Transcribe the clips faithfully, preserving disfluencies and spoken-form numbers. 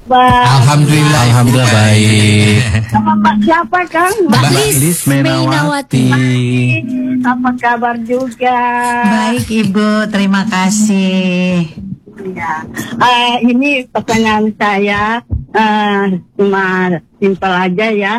Baik. Alhamdulillah. Alhamdulillah baik. Sama Pak siapa Kang? Mbak Mbak Lis Lis Menawati. Menawati. Apa kabar juga? Baik Ibu, terima kasih. Ya. Eh, ini pertanyaan saya eh, cuma simpel aja ya.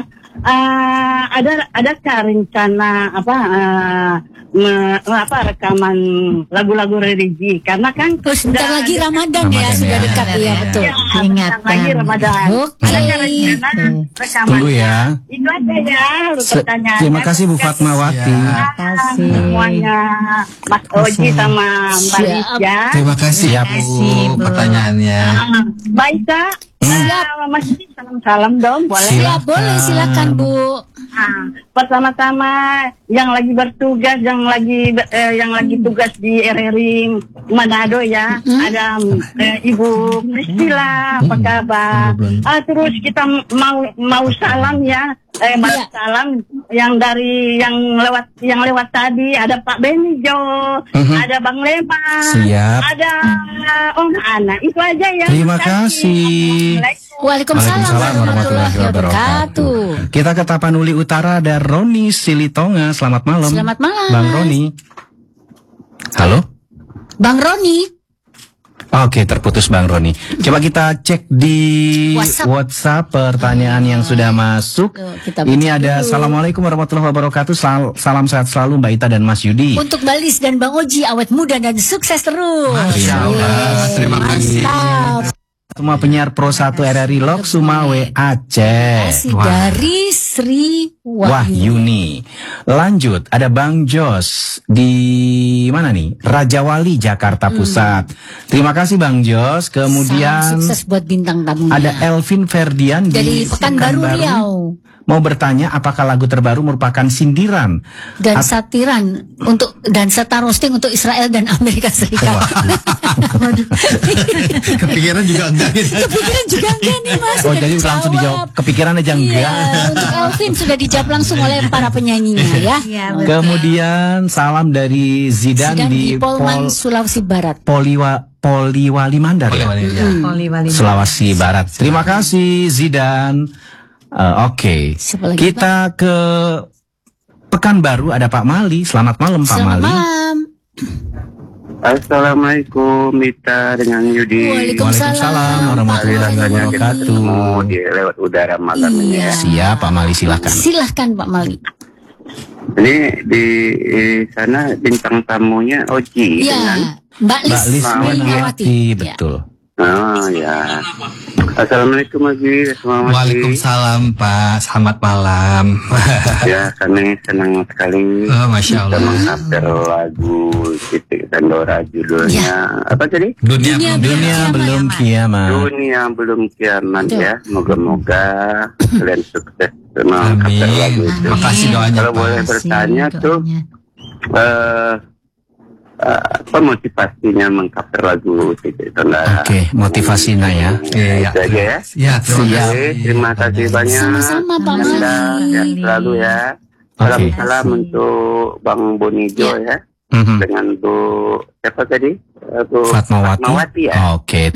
Eh, ada adakah rencana apa eh, me, apa rekaman lagu-lagu religi? Karena kan Oh, sebentar sudah lagi ada- Ramadan, ya, Ramadan sudah ya. dekat ya, Ya. betul. Ya, Ingatkan. sebentar lagi Ramadan. Oke. Adakah rencana rekaman? Tunggu ya. Itu aja ya Se- pertanyaannya. Terima kasih Bu Fatmawati. Terima kasih. Semuanya Mas Oji sama Mbak Siap. Lis ya. Terima kasih ya Terima kasih, Bu Bu. pertanyaannya. Ah, Mbak Isa, Siap. eh, Mas Isi salam-salam dong, boleh? Ya, boleh, silakan Bu. Ah, pertama-tama yang lagi bertugas, yang lagi eh, yang lagi tugas di R R I Manado ya, ada eh, Ibu Priscila, apa kabar? Ah, terus kita mau mau salam ya, eh mau Iya. salam yang dari yang lewat yang lewat tadi ada Pak Benijo, Mhm. ada Bang Leman, Siap. ada Om Ana, itu aja ya. Terima kasih. Assalamualaikum. Waalaikumsalam Waalaikumsalam warahmatullahi wabarakatuh. Kita ke Tapanuli Utara ada Roni Silitonga. Selamat malam. Selamat malam. Bang Roni. Halo? Bang Roni. Oke, terputus Bang Roni. Coba kita cek di WhatsApp. WhatsApp pertanyaan yang sudah masuk. Tuh, kita Ini baca ada dulu. Assalamualaikum warahmatullahi wabarakatuh. Sal- Salam sehat selalu Mbak Ita dan Mas Yudi. Untuk Mbak Lis dan Bang Oji, awet muda dan sukses terus. Masya Allah, terima kasih. Mantap. Semua penyiar Pro satu R R I Lok Sumawe Aceh. Kasih Wah. dari Sri Wahyu. Wahyuni. Lanjut, ada Bang Jos di mana nih? Raja Wali, Jakarta Pusat. Terima kasih Bang Jos. Salam Kemudian sukses buat bintang tamunya. ada Elvin Ferdian dari di Pekanbaru Riau. Mau bertanya apakah lagu terbaru merupakan sindiran Dan At- satiran untuk dan serta roasting untuk Israel dan Amerika Serikat. Kepikiran juga enggak gitu. Kepikiran juga enggak nih Mas? Oh, Sudah jadi langsung dijawab. Kepikiran aja enggak. Iya, untuk Elvin sudah dijawab langsung oleh para penyanyinya ya. Iya, betul. Kemudian salam dari Zidan Sedang di, di Polman, Pol Sulawesi Barat. Poliwa Poliwali Mandar ya? Boleh, boleh, ya. Poli Wali. Sulawesi Barat. Terima kasih Zidan. Eh, Oke, Siapa lagi, kita ke Pekanbaru ada Pak Mali. Selamat malam Pak Selamat Mali. malam. Assalamualaikum Mita dengan Yudi. Waalaikumsalam warahmatullahi Rasanya kita wabarakatuh. ketemu di lewat udara malam ini Iya. ya. Siap Pak Mali, silakan. Silahkan Pak Mali. Ini di, di sana bintang tamunya Oji Iya, dengan Mbak Lis Mbak Lis Menawati. Menawati, Ya. betul. Oh ya. Assalamualaikum Oji. Assalamualaikum. Waalaikumsalam Pak, selamat malam. Ya kami senang sekali Oh, Masya bisa Allah. mengcover lagu Titik Sandora judulnya apa tadi? Dunia, Dunia belum Dunia Kiamat. belum kiamat. Dunia belum kiamat Betul. ya. Moga-moga kalian sukses mengcover lagu Amin. itu. Makasih doanya Kalau boleh Pak. bertanya tuh eh eh, apa motivasinya mengcover lagu Titik Sandara? Oke, motivasinya ya. Iya, iya. Itu aja ya. Ya, terima Siap. kasih. Oke, terima kasih banyak. Sama-sama, Pak Anda Mali. sehat selalu ya. Oke. Salam-salam untuk Bang Bonijo ya. Mhm. Dengan Bu siapa tadi? Eh, Bu Fatmawati. Fatmawati ya. Oke.